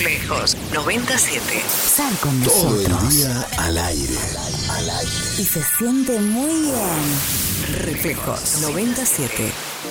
Reflejos 97. Sal con Todo nosotros. el día al aire. Y se siente muy bien. Reflejos 97.